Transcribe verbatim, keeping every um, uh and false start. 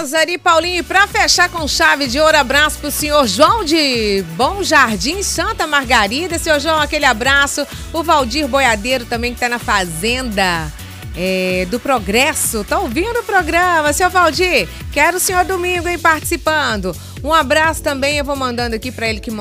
César e Paulinho, e pra fechar com chave de ouro, abraço pro senhor João de Bom Jardim, Santa Margarida. Senhor João, aquele abraço. O Valdir Boiadeiro também, que tá na fazenda é, do Progresso. Tá ouvindo o programa, seu Valdir? Quero o senhor domingo, hein, participando. Um abraço também, eu vou mandando aqui pra ele que